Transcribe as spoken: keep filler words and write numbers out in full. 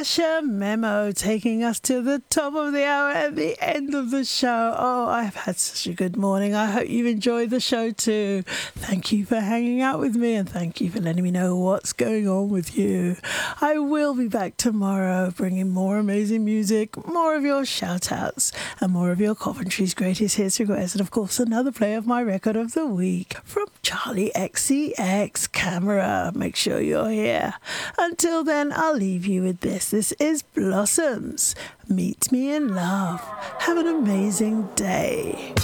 Sasha Memo taking us to the top of the hour at the end of the show. Oh, I've had such a good morning. I hope you've enjoyed the show too. Thank you for hanging out with me and thank you for letting me know what's going on with you. I will be back tomorrow bringing more amazing music, more of your shout outs and more of your Coventry's greatest hits requests, and of course another play of my record of the week from Charlie X C X Camera. Make sure you're here. Until then, I'll leave you with this. This is Blossoms. Meet me in love. Have an amazing day.